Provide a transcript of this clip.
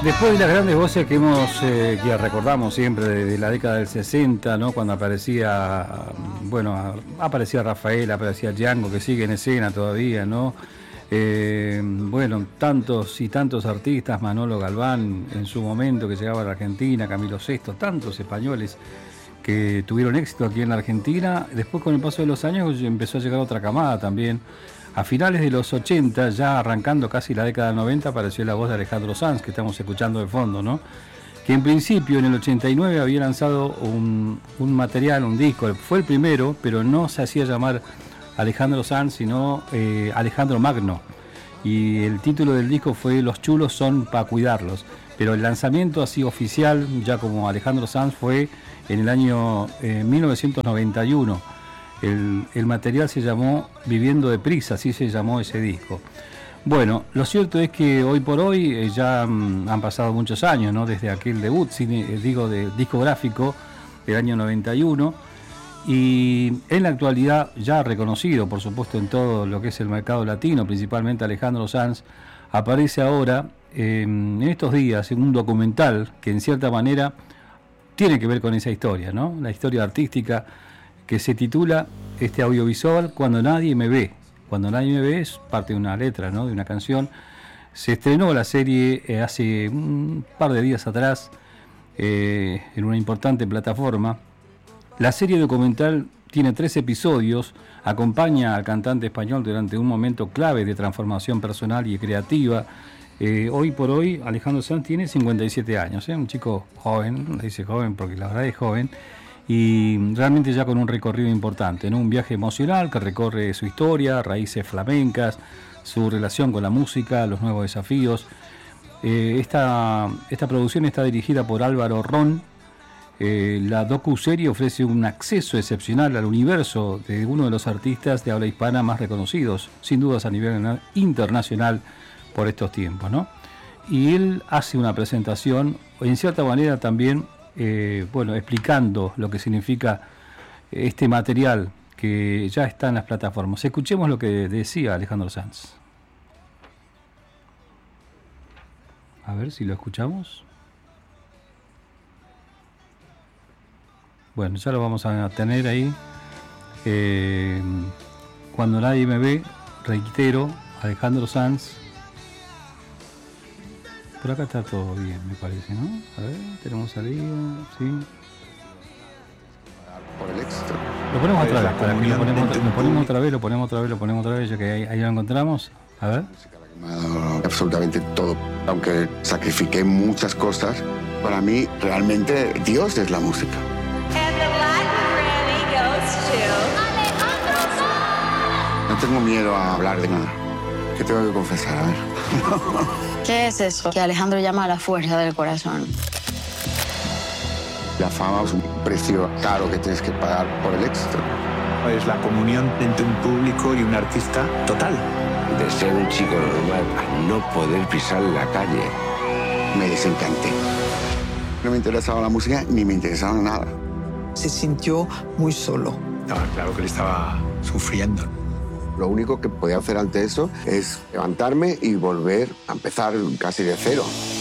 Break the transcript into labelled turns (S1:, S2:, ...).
S1: Después de las grandes voces que recordamos siempre de la década del 60, ¿no? Cuando aparecía, aparecía Rafael, aparecía Django, que sigue en escena todavía, ¿no? Tantos y tantos artistas, Manolo Galván en su momento que llegaba a la Argentina, Camilo Sesto, tantos españoles que tuvieron éxito aquí en la Argentina. Después, con el paso de los años, empezó a llegar otra camada también. A finales de los 80, ya arrancando casi la década del 90, apareció la voz de Alejandro Sanz, que estamos escuchando de fondo, ¿no? Que en principio, en el 89, había lanzado un material, un disco. Fue el primero, pero no se hacía llamar Alejandro Sanz, sino Alejandro Magno. Y el título del disco fue Los chulos son pa' cuidarlos. Pero el lanzamiento así oficial, ya como Alejandro Sanz, fue en el año 1991. El material se llamó Viviendo Deprisa, así se llamó ese disco. Bueno, lo cierto es que hoy por hoy ya han pasado muchos años, ¿no? Desde aquel debut de discográfico del año 91, y en la actualidad ya reconocido, por supuesto, en todo lo que es el mercado latino, principalmente Alejandro Sanz, aparece ahora en estos días en un documental que en cierta manera tiene que ver con esa historia, ¿no? La historia artística, que se titula este audiovisual Cuando nadie me ve. Cuando nadie me ve es parte de una letra, ¿no? De una canción. Se estrenó la serie hace un par de días atrás en una importante plataforma. La serie documental tiene 3 episodios, acompaña al cantante español durante un momento clave de transformación personal y creativa. Hoy por hoy Alejandro Sanz tiene 57 años, un chico joven, le dice joven porque la verdad es joven, y realmente ya con un recorrido importante, ¿no? Un viaje emocional que recorre su historia, raíces flamencas, su relación con la música, los nuevos desafíos. Esta producción está dirigida por Álvaro Ron. La docuserie ofrece un acceso excepcional al universo de uno de los artistas de habla hispana más reconocidos, sin dudas a nivel internacional por estos tiempos, ¿no? Y él hace una presentación, en cierta manera también, explicando lo que significa este material que ya está en las plataformas. Escuchemos lo que decía Alejandro Sanz. A ver si lo escuchamos. Bueno, ya lo vamos a tener ahí. Cuando nadie me ve, reitero, Alejandro Sanz. Por acá está todo bien, me parece, ¿no? A ver, tenemos salida, sí.
S2: Por el éxito.
S1: Lo ponemos otra vez, lo ponemos otra vez, ya que ahí lo encontramos. A ver.
S2: Me ha dado absolutamente todo. Aunque sacrifiqué muchas cosas, para mí realmente Dios es la música. No tengo miedo a hablar de nada. ¿Qué tengo que confesar? A ver.
S3: ¿Qué es eso que Alejandro llama la fuerza del corazón?
S2: La fama es un precio caro que tienes que pagar por el éxito.
S4: Es la comunión entre un público y un artista total.
S5: De ser un chico normal a no poder pisar la calle.
S2: Me desencanté. No me interesaba la música ni me interesaba nada.
S6: Se sintió muy solo.
S4: Estaba claro que él estaba sufriendo.
S2: Lo único que podía hacer ante eso es levantarme y volver a empezar casi de cero.